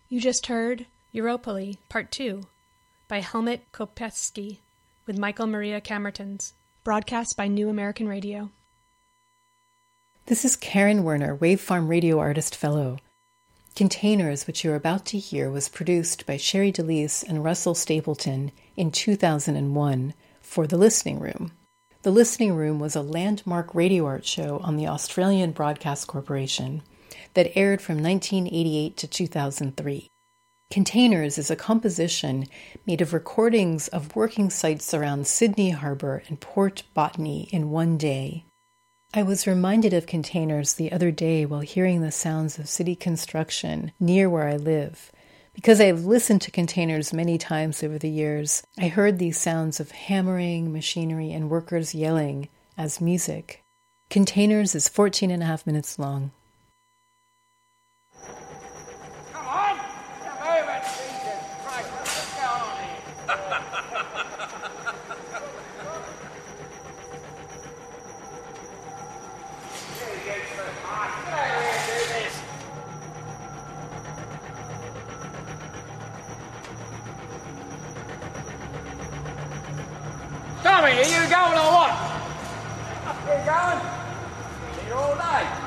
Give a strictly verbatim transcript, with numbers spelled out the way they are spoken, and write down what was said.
You just heard Europoli, Part two, by Helmut Kopecky, with Michael Maria Camertons, broadcast by New American Radio. This is Karen Werner, Wavefarm Radio Artist Fellow. Containers, which you're about to hear, was produced by Sherry DeLise and Russell Stapleton in two thousand one for The Listening Room. The Listening Room was a landmark radio art show on the Australian Broadcast Corporation that aired from nineteen eighty-eight to two thousand three. Containers is a composition made of recordings of working sites around Sydney Harbour and Port Botany in one day. I was reminded of Containers the other day while hearing the sounds of city construction near where I live. Because I've listened to Containers many times over the years, I heard these sounds of hammering, machinery, and workers yelling as music. Containers is fourteen and a half minutes long. Tommy, are you going or what? You going? Here all day.